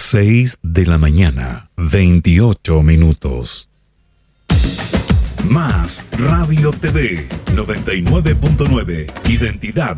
6 de la mañana, 28 minutos. Más Radio TV 99.9. Identidad